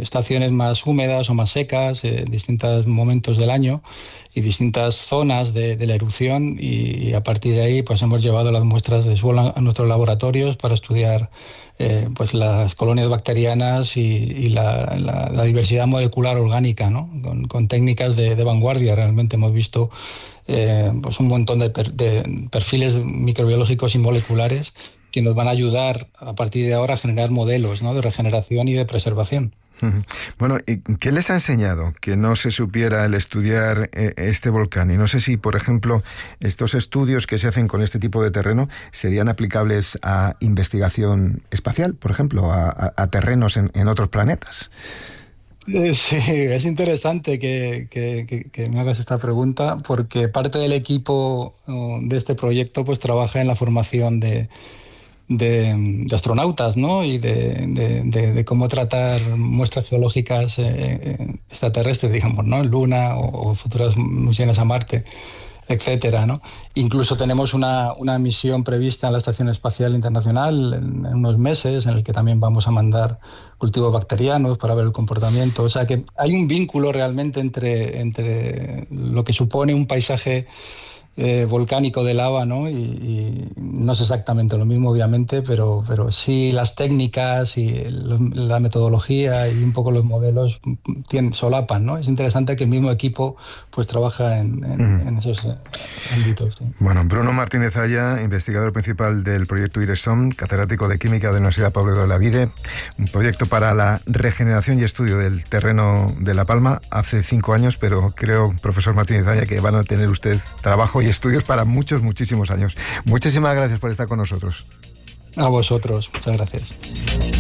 estaciones más húmedas o más secas, distintos momentos del año y distintas zonas de la erupción, y a partir de ahí pues hemos llevado las muestras de suelo a nuestros laboratorios para estudiar pues las colonias bacterianas y la diversidad molecular orgánica, ¿no? Con técnicas de vanguardia. Realmente hemos visto pues un montón de perfiles microbiológicos y moleculares que nos van a ayudar a partir de ahora a generar modelos, ¿no? De regeneración y de preservación. Bueno, ¿qué les ha enseñado que no se supiera el estudiar este volcán? Y no sé si, por ejemplo, estos estudios que se hacen con este tipo de terreno serían aplicables a investigación espacial, por ejemplo, a terrenos en otros planetas. Sí, es interesante que me hagas esta pregunta, porque parte del equipo de este proyecto pues trabaja en la formación de astronautas, ¿no? Y de cómo tratar muestras geológicas extraterrestres, digamos, ¿no? En Luna o futuras misiones a Marte, etcétera, ¿no? Incluso tenemos una misión prevista en la Estación Espacial Internacional en unos meses, en el que también vamos a mandar cultivos bacterianos para ver el comportamiento. O sea que hay un vínculo realmente entre lo que supone un paisaje volcánico de lava, ¿no? Y no es exactamente lo mismo, obviamente, pero sí las técnicas y la metodología y un poco los modelos solapan, ¿no? Es interesante que el mismo equipo pues trabaja en esos ámbitos. ¿Sí? Bueno, Bruno Martínez Aya, investigador principal del proyecto IRESOM, catedrático de Química de la Universidad Pablo de Olavide, un proyecto para la regeneración y estudio del terreno de La Palma hace 5 años, pero creo, profesor Martínez Aya, que van a tener usted trabajo y estudios para muchísimos años. Muchísimas gracias por estar con nosotros. A vosotros, muchas gracias.